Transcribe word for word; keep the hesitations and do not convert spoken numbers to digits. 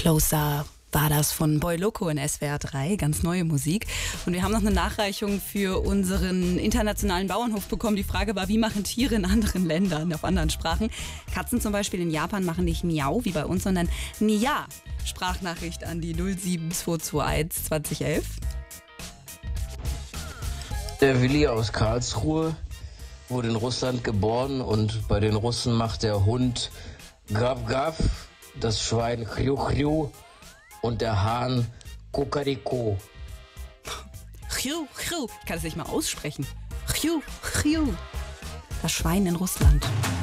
Closer war das von Boy Loco in S W R drei, ganz neue Musik. Und wir haben noch eine Nachreichung für unseren internationalen Bauernhof bekommen. Die Frage war, wie machen Tiere in anderen Ländern, auf anderen Sprachen? Katzen zum Beispiel in Japan machen nicht Miau wie bei uns, sondern Nia. Sprachnachricht an die null sieben zwei zwei eins zwanzig elf. Der Willi aus Karlsruhe wurde in Russland geboren und bei den Russen macht der Hund Gaff Gaff, das Schwein Chriu Chriu und der Hahn Kokariko. Chriu Chriu, ich kann es nicht mal aussprechen. Chriu Chriu, das Schwein in Russland.